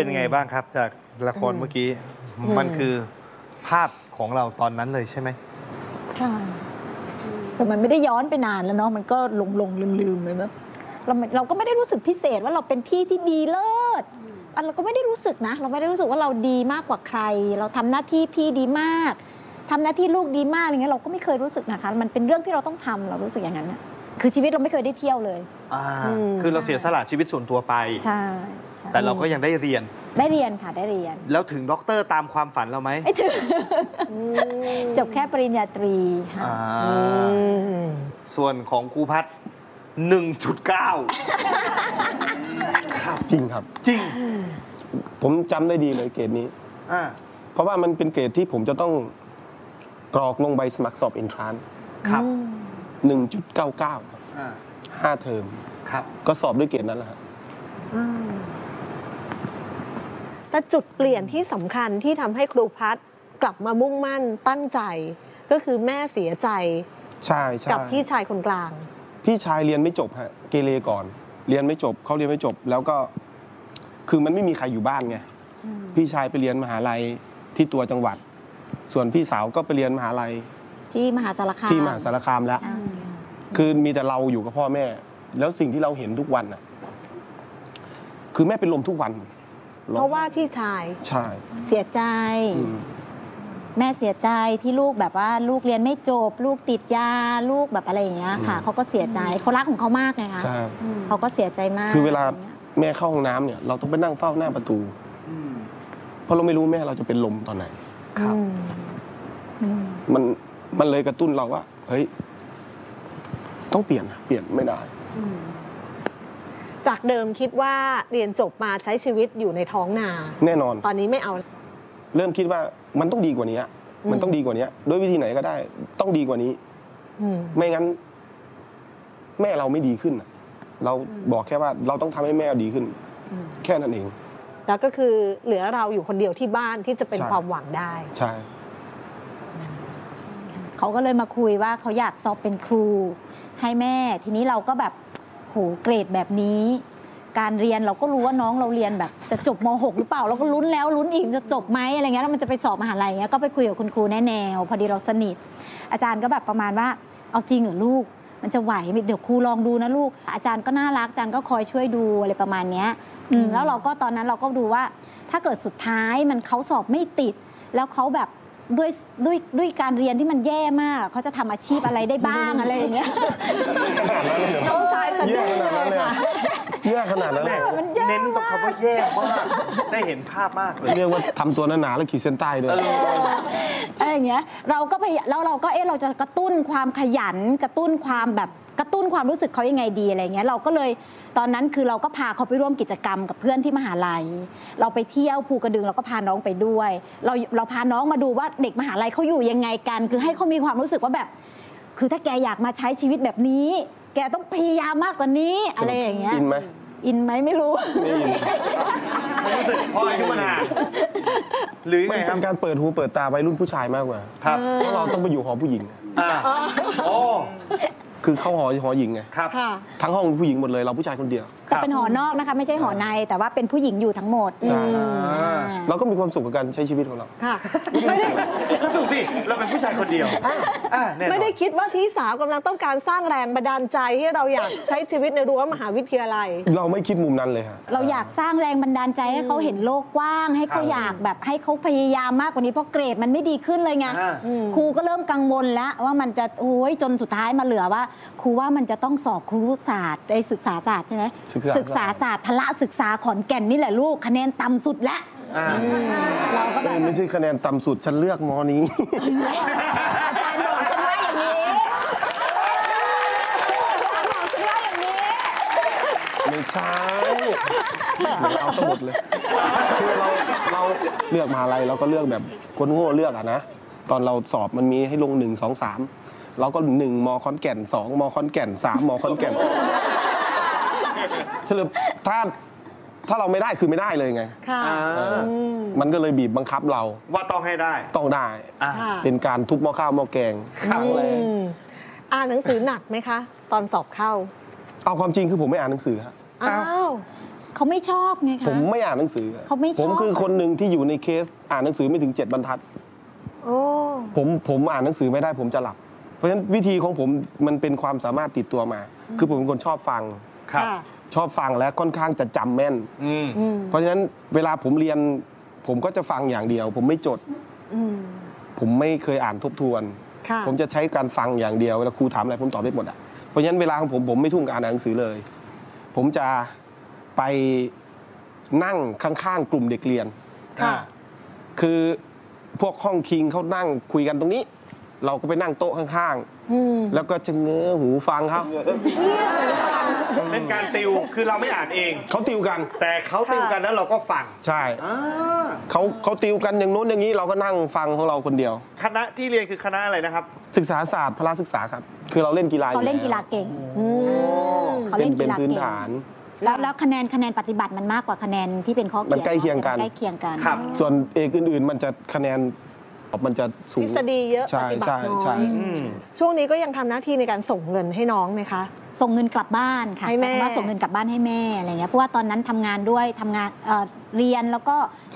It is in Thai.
เป็นยังไงบ้างครับจากละครเมื่อกี้มันคือภาพของเราตอนนั้นเลยใช่ไหมใช่แต่มันไม่ได้ย้อนไปนานแล้วเนาะมันก็หลงลืมเลยแบบเราก็ไม่ได้รู้สึกพิเศษว่าเราเป็นพี่ที่ดีเลิศเราก็ไม่ได้รู้สึกนะเราไม่ได้รู้สึกว่าเราดีมากกว่าใครเราทำหน้าที่พี่ดีมากทำหน้าที่ลูกดีมากอะไรเงี้ยเราก็ไม่เคยรู้สึกนะคะมันเป็นเรื่องที่เราต้องทำเรารู้สึกอย่างนั้นนะคือชีวิตเราไม่เคยได้เที่ยวเลยคือเราเสียสละชีวิตส่วนตัวไปใช่แต่เราก็ยังได้เรียนค่ะได้เรียนแล้วถึงด็อกเตอร์ตามความฝันเราไหมไม่ถึงจบแค่ปริญญาตรีค่ะส่วนของครูพัฒน์ 1.9 ครับจริงครับจริงผมจำได้ดีเลยเกรดนี้เพราะว่ามันเป็นเกรดที่ผมจะต้องกรอกลงใบสมัครสอบเอนทรานซ์ครับ 1.99 5 เทอมครับก็สอบด้วยเกรดนั้นแหละแต่จุดเปลี่ยนที่สำคัญที่ทำให้ครูพัฒน์กลับมามุ่งมั่นตั้งใจก็คือแม่เสียใจใช่กับพี่ชายคนกลางพี่ชายเรียนไม่จบฮะเกเรก่อนเรียนไม่จบเขาเรียนไม่จบแล้วก็คือมันไม่มีใครอยู่บ้านไงพี่ชายไปเรียนมหาลัยที่ตัวจังหวัดส่วนพี่สาวก็ไปเรียนมหาลัยที่มหาสารคามแล้วคือมีแต่เราอยู่กับพ่อแม่แล้วสิ่งที่เราเห็นทุกวันน่ะคือแม่เป็นลมทุกวันเพราะว่าพี่ชายใช่เสียใจแม่เสียใจที่ลูกแบบว่าลูกเรียนไม่จบลูกติดยาลูกแบบอะไรอย่างเงี้ยค่ะเขาก็เสียใจเขารักของเขามากไงคะเขาก็เสียใจมากคือเวลาแม่เข้าห้องน้ำเนี่ยเราต้องไปนั่งเฝ้าหน้าประตูเพราะเราไม่รู้แม่เราจะเป็นลมตอนไหนครับมันเลยกระตุ้นเราว่าเฮ้ยต้องเปลี่ยนไม่ได้จากเดิมคิดว่าเรียนจบมาใช้ชีวิตอยู่ในท้องนาแน่นอนตอนนี้ไม่เอาเริ่มคิดว่ามันต้องดีกว่านี้มันต้องดีกว่านี้ด้วยวิธีไหนก็ได้ต้องดีกว่านี้ไม่งั้นแม่เราไม่ดีขึ้นเราบอกแค่ว่าเราต้องทำให้แม่ดีขึ้นแค่นั้นเองแล้วก็คือเหลือเราอยู่คนเดียวที่บ้านที่จะเป็นความหวังได้ใช่เขาก็เลยมาคุยว่าเขาอยากสอบเป็นครูให้แม่ทีนี้เราก็แบบโหเกรดแบบนี้การเรียนเราก็รู้ว่าน้องเราเรียนแบบจะจบม.6 หรือเปล่าเราก็ลุ้นแล้วลุ้นอีกจะจบไหมอะไรเงี้ยแล้วมันจะไปสอบมหาลัยเงี้ยก็ไปคุยกับคุณครูแน่แนวพอดีเราสนิทอาจารย์ก็แบบประมาณว่าเอาจริงเหรอลูกมันจะไหวเดี๋ยวครูลองดูนะลูกอาจารย์ก็น่ารักอาจารย์ก็คอยช่วยดูอะไรประมาณเนี้ยแล้วเราก็ตอนนั้นเราก็ดูว่าถ้าเกิดสุดท้ายมันเขาสอบไม่ติดแล้วเขาแบบด้วยการเรียนที่มันแย่มากเขาจะทำอาชีพอะไรได้บ้างอะไรอย่างเงี้ยน้องชายสะดุ้งเลยค่ะแย่ขนาดนั้นมันแย่เน้นตรงคำว่าแย่มากได้เห็นภาพมากเลยเรียกว่าทำตัวหนาๆแล้วขีดเส้นใต้ด้วยอะไรอย่างเงี้ยเราก็แล้วเราก็เราจะกระตุ้นความขยันกระตุ้นความรู้สึกเขายังไงดีอะไรเงี้ยเราก็เลยตอนนั้นคือเราก็พาเขาไปร่วมกิจกรรมกับเพื่อนที่มหาลัยเราไปเที่ยวภูกระดึงเราก็พาน้องไปด้วยเราพาน้องมาดูว่าเด็กมหาลัยเขาอยู่ยังไงกันคือให้เขามีความรู้สึกว่าแบบคือถ้าแกอยากมาใช้ชีวิตแบบนี้แกต้องพยายามมากกว่านี้อะไรอย่างเงี้ยอินไหมไม่รู้รู้สึกพออายุมันห่างหรือไงเป็นการเปิดหูเปิดตาวัยรุ่นผู้ชายมากกว่าครับเพราะเราต้องไปอยู่หอผู้หญิงคือเข้าหอหญิงไงครับทั้งห้องผู้หญิงหมดเลยเราผู้ชายคนเดียวแต่เป็นหอนอกนะคะไม่ใช่หอในแต่ว่าเป็นผู้หญิงอยู่ทั้งหมดใช่เราก็มีความสุขกับการใช้ชีวิตของเราค่ะไม่ได้สุขสิเราเป็นผู้ชายคนเดียวไม่ได้คิดว่าพี่สาวกำลังต้องการสร้างแรงบันดาลใจให้เราอยากใช้ชีวิตในรั้วมหาวิทยาลัยเราไม่คิดมุมนั้นเลยค่ะเราอยากสร้างแรงบันดาลใจให้เขาเห็นโลกกว้างให้เขาอยากแบบให้เขาพยายามมากกว่านี้เพราะเกรดมันไม่ดีขึ้นเลยไงครูก็เริ่มกังวลแล้วว่ามันจะโอ้ยจนสุดท้ายมาเหลือว่าครูว่ามันจะต้องสอบครูศาสตร์ศึกษาศาสตร์ใช่ไหมศึกษาศาสตร์พละศึกษาขอนแก่นนี่แหละลูกคะแนนต่ำสุดแล้วเราก็แบบไม่ใช่คะแนนต่ำสุดฉันเลือกมอนี้อาจารย์บอกฉันว่าอย่างนี้อาจารย์บอกฉันว่าอย่างนี้ไม่ใช่เอาสมุดเลยคือเราเลือกมหาลัยเราก็เลือกแบบคนโง่เลือกนะตอนเราสอบมันมีให้ลง1 2 3เราก็1 ม.ขอนแก่น2 ม.ขอนแก่น3 ม.ขอนแก่นสรุปถ้าเราไม่ได้คือไม่ได้เลยไงมันก็เลยบีบบังคับเราว่าต้องให้ได้ต้องได้เป็นการทุบหม้อข้าวหม้อแกงครั้งแรกอ่านหนังสือหนักไหมคะตอนสอบเข้าเอาความจริงคือผมไม่อ่านหนังสือครับอ้าวเขาไม่ชอบไงคะผมไม่อ่านหนังสือเขาไม่ชอบผมคือคนหนึ่งที่อยู่ในเคสอ่านหนังสือไม่ถึง 7 บรรทัดโอ้ผมอ่านหนังสือไม่ได้ผมจะหลับ เพราะฉะนั้นวิธีของผมมันเป็นความสามารถติดตัวมา คือผมเป็นคนชอบฟังครับค่ะชอบฟังและค่อนข้างจะจำแม่นอืมอืมเพราะฉะนั้นเวลาผมเรียนผมก็จะฟังอย่างเดียว ผมไม่จดอืมผมไม่เคยอ่านทบทวนค่ะผมจะใช้การฟังอย่างเดียวเวลาครูถามอะไรผมตอบได้หมดอ่ะ เพราะฉะนั้นเวลาของผมไม่ทุ่มกับอ่านหนังสือเลย ผมจะไปนั่งข้างๆกลุ่มเด็กเรียนค่ะคือพวกห้องคิงเขานั่งคุยกันตรงนี้ เราก็ไปนั่งโต๊ะข้างอืมๆ แล้วก็จะเงื้อหูฟังเขาเป็นการติวคือเราไม่อ่านเองเขาติวกันแต่เขาติวกันแล้วเราก็ฟังใช่อ่าเขาติวกันอย่างโน้นอย่างนี้เราก็นั่งฟังของเราคนเดียวคณะที่เรียนคือคณะอะไรนะครับศึกษาศาสตร์พละศึกษาครับ คือเราเล่นกีฬาอยู่เขาเล่นแวกีฬาเก่งอืมเขาเป็เล่นนเป็กีนฬาพื้นเก่งฐานแล้วคะแนนปฏิบัติมันมากกว่าคะแนนที่เป็นข้อเขียนมันใกล้เคียงกันใกล้เคียงกันครับส่วนเอกอื่นๆ มันจะคะแนนมันจะสูงทฤษฎีเยอะใช่ปฏิบัติใช่น้อใช่ยอืมช่วงนี้ก็ยังทำหน้าที่ในการส่งเงินให้น้องไหมคะส่งเงินกลับบ้านค่ะให้แม่ใช้คำว่าส่งเงินกลับบ้านให้แม่อะไรเงี้ยเพราะว่าตอนนั้นทำงานด้วยทำงานเรียนแล้วก็